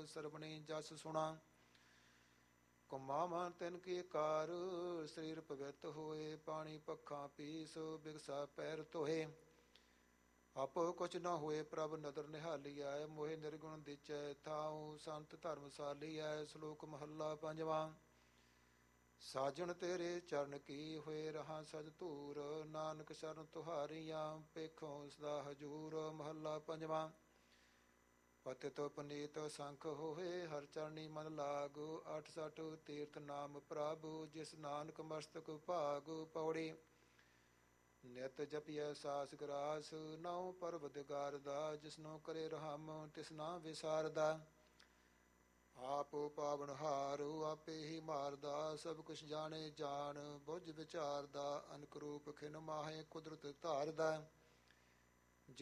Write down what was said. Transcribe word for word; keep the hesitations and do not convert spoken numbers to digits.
ਸਰਬਣੀ ਜਸ ਸੁਣਾ। ਕੁਮਾਵਾਂ ਤਿਨ ਕੀ ਕਾਰ ਸਰੀਰ ਪਵਿੱਤ ਹੋਏ, ਪਾਣੀ ਪੱਖਾਂ ਪੀਸ ਬਿਗਸਾ ਪੈਰ ਧੋਏ। ਆਪੋ ਕੁਛ ਨਾ ਹੋਏ ਪ੍ਰਭ ਨਦਰ ਨਿਹਾਲੀਐ, ਮੋਹਿ ਨਿਰਗੁਣ ਦੀਚੈ ਥਾਉ ਸੰਤ ਧਰਮਸਾਲੀਐ। ਸ਼ਲੋਕ ਮਹੱਲਾ ਪੰਜਵਾਂ। ਸਾਜਣ ਤੇਰੇ ਚਰਨ ਕੀ ਹੋਏ ਰਹਾ ਸਜ ਧੂਰ, ਨਾਨਕ ਸ਼ਰਨ ਤੁਹਾਰੀਆਂ ਪੇਖੋਂ ਸਦਾ ਹਜੂਰ। ਮਹੱਲਾ ਪੰਜਵਾਂ। ਪਤਿਤ ਪੁਨੀਤ ਸੰਖ ਹੋਏ, ਹਰ ਚਰਣੀ ਮਨ ਲਾਗ, ਅਠ ਸਠ ਤੀਰਥ ਨਾਮ ਪ੍ਰਭ, ਜਿਸ ਨਾਨਕ ਮਸਤਕ ਭਾਗ। ਪੌੜੀ। ਨਿਤ ਜਪਿਐ ਸਾਸ ਗਰਾਸ, ਨਉ ਪਰਵਦਗਾਰ ਦਾ, ਜਿਸਨੋ ਕਰੇ ਰਹਮ ਤਿਸ ਨਾ ਵਿਸਾਰਦਾ। ਆਪ ਪਾਵਨਹਾਰ ਆਪੇ ਹੀ ਮਾਰਦਾ, ਸਭ ਕੁਛ ਜਾਣੇ ਜਾਣ ਬੁੱਝ ਵਿਚਾਰਦਾ। ਅਨਕ ਰੂਪ ਖਿਨ ਮਾਹੇ ਕੁਦਰਤ ਧਾਰਦਾ।